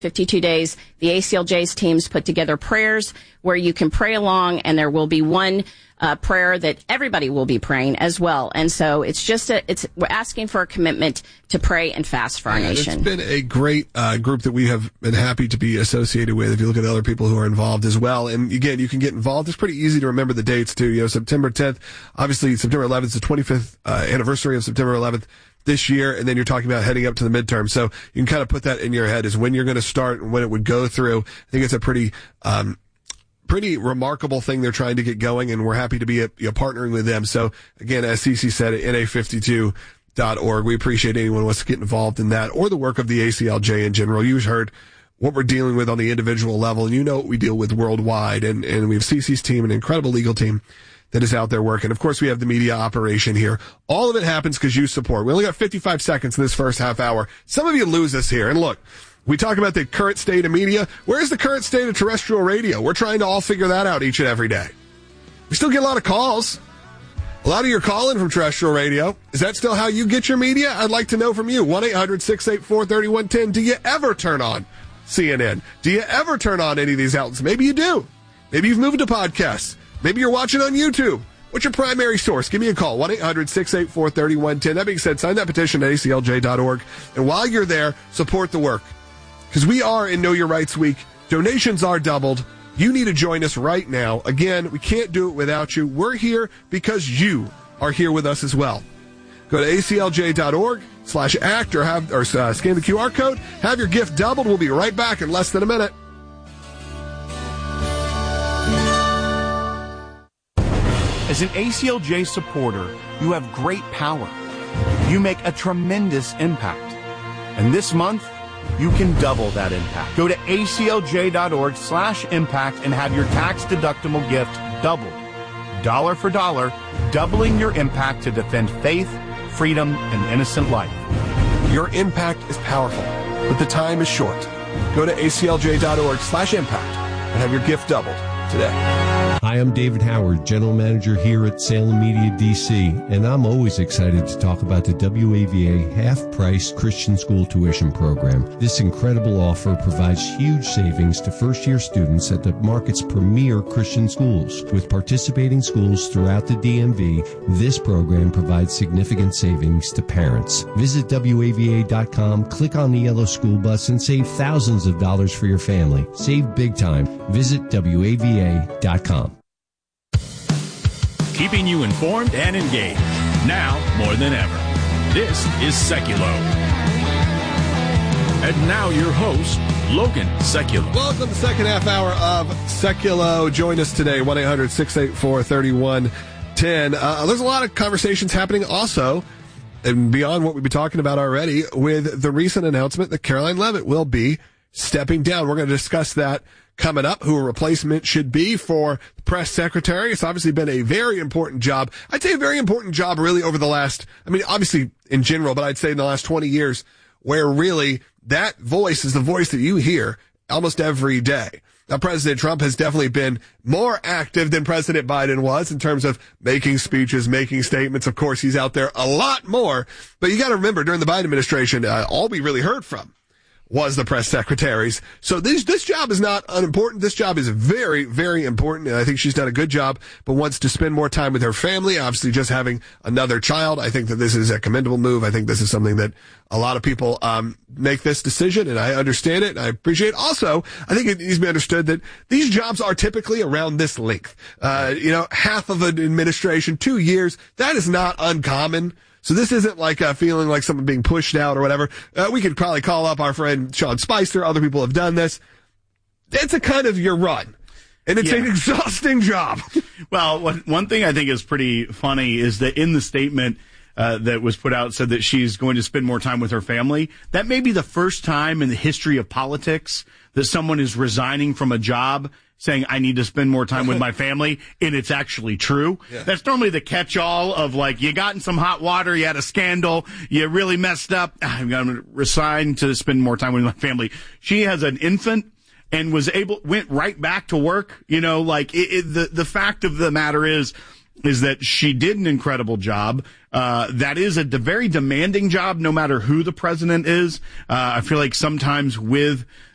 52 days, the ACLJ's teams put together prayers where you can pray along, and there will be one prayer that everybody will be praying as well. And so we're asking for a commitment to pray and fast for our nation. It's been a great group that we have been happy to be associated with. If you look at other people who are involved as well, and again, you can get involved. It's pretty easy to remember the dates too. You know, September 10th, obviously September 11th is the 25th anniversary of September 11th. This year, and then you're talking about heading up to the midterm. So you can kind of put that in your head is when you're going to start and when it would go through. I think it's a pretty remarkable thing they're trying to get going, and we're happy to be partnering with them. So again, as Cece said, at na52.org, we appreciate anyone who wants to get involved in that or the work of the ACLJ in general. You've heard what we're dealing with on the individual level, and you know what we deal with worldwide. And we have Cece's team, an incredible legal team that is out there working. Of course, we have the media operation here. All of it happens because you support. We only got 55 seconds in this first half hour. Some of you lose us here. And look, we talk about the current state of media. Where's the current state of terrestrial radio? We're trying to all figure that out each and every day. We still get a lot of calls. A lot of your calling from terrestrial radio. Is that still how you get your media? I'd like to know from you. 1-800-684-3110. Do you ever turn on CNN? Do you ever turn on any of these outlets? Maybe you do. Maybe you've moved to podcasts. Maybe you're watching on YouTube. What's your primary source? Give me a call, 1-800-684-3110. That being said, sign that petition at aclj.org. And while you're there, support the work. Because we are in Know Your Rights Week. Donations are doubled. You need to join us right now. Again, we can't do it without you. We're here because you are here with us as well. Go to aclj.org/act or scan the QR code. Have your gift doubled. We'll be right back in less than a minute. As an ACLJ supporter, you have great power. You make a tremendous impact. And this month, you can double that impact. Go to aclj.org/impact and have your tax-deductible gift doubled. Dollar for dollar, doubling your impact to defend faith, freedom, and innocent life. Your impact is powerful, but the time is short. Go to aclj.org/impact and have your gift doubled today. Hi, I'm David Howard, General Manager here at Salem Media DC, and I'm always excited to talk about the WAVA half-price Christian school tuition program. This incredible offer provides huge savings to first-year students at the market's premier Christian schools. With participating schools throughout the DMV, this program provides significant savings to parents. Visit WAVA.com, click on the yellow school bus, and save thousands of dollars for your family. Save big time. Visit WAVA.com. Keeping you informed and engaged. Now more than ever. This is Seculo. And now your host, Logan Sekulow. Welcome to the second half hour of Sekulow. Join us today, 1-800-684-3110. There's a lot of conversations happening also, and beyond what we've been talking about already, with the recent announcement that Caroline Leavitt will be stepping down. We're going to discuss that coming up, who a replacement should be for the press secretary. It's obviously been a very important job. I'd say a very important job really over the last, obviously in general, but I'd say in the last 20 years, where really that voice is the voice that you hear almost every day. Now, President Trump has definitely been more active than President Biden was in terms of making speeches, making statements. Of course, he's out there a lot more. But you got to remember, during the Biden administration, all we really heard from was the press secretaries. So this job is not unimportant. This job is very, very important, and I think she's done a good job, but wants to spend more time with her family. Obviously, just having another child, I think that this is a commendable move. I think this is something that a lot of people make this decision, and I understand it, and I appreciate it. Also, I think it needs to be understood that these jobs are typically around this length. Half of an administration, 2 years, that is not uncommon. So this isn't like feeling like someone being pushed out or whatever. We could probably call up our friend Sean Spicer. Other people have done this. It's a kind of your run. And it's an exhausting job. Well, one thing I think is pretty funny is that in the statement that was put out said that she's going to spend more time with her family. That may be the first time in the history of politics that someone is resigning from a job saying, I need to spend more time with my family, and it's actually true. Yeah. That's normally the catch-all of, like, you got in some hot water, you had a scandal, you really messed up, I'm going to resign to spend more time with my family. She has an infant and went right back to work. The fact of the matter is that she did an incredible job. That is a very demanding job, no matter who the president is. I feel like sometimes with